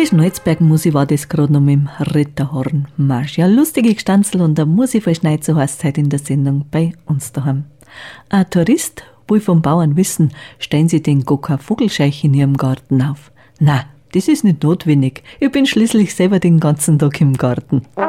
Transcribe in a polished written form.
Schnalzberg-Musi war das gerade noch mit dem Ritterhorn-Marsch. Ja, lustige Gestanzel und der Musi-Verschneit, so heißt es heute in der Sendung bei uns daheim. Ein Tourist will vom Bauern wissen, stellen sie den Goka Vogelscheich in ihrem Garten auf? Na, das ist nicht notwendig. Ich bin schließlich selber den ganzen Tag im Garten.